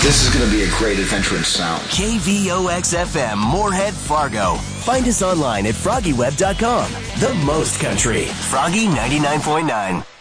This is going to be a great adventure in sound. KVOX-FM, Moorhead, Fargo. Find us online at FroggyWeb.com. The most country. Froggy 99.9.